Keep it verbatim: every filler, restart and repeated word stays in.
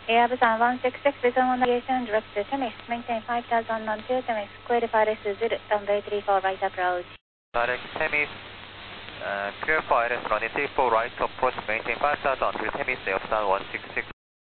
Air one six six, Vision one navigation, direct to Temis, maintain five thousand on two Temis, clear fire Suzuki, runway three four right approach. Direct Temis, uh, clear for I L S runway three four right approach, maintain five thousand on two Temis, Air one six six.